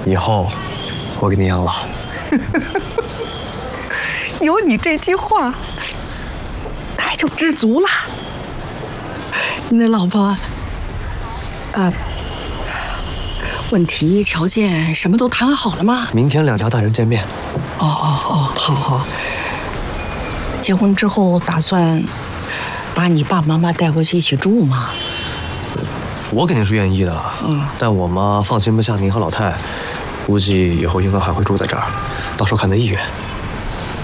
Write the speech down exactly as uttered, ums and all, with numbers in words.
以后我给你养老。 有你这句话，他就知足了。你那老婆，呃，问题条件什么都谈好了吗？ 明天两家大人见面。 哦哦哦，好好。结婚之后打算把你爸爸妈妈带回去一起住吗？ 我肯定是愿意的。嗯，但我妈放心不下您和老太，估计以后应该还会住在这儿，到时候看她意愿。